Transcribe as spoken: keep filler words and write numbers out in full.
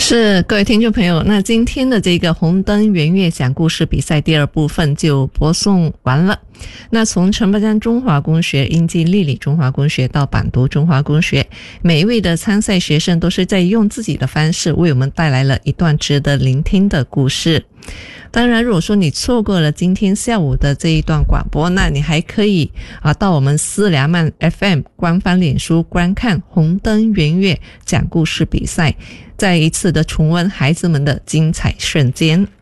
是，各位听众朋友，那今天的这个红灯圆月讲故事比赛第二部分就播送完了。那从陈伯江中华公学、英基利里中华公学到板读中华公学，每一位的参赛学生都是在用自己的方式为我们带来了一段值得聆听的故事。当然，如果说你错过了今天下午的这一段广播，那你还可以啊到我们斯良曼 F M 官方脸书观看红灯圆月讲故事比赛，再一次的重温孩子们的精彩瞬间。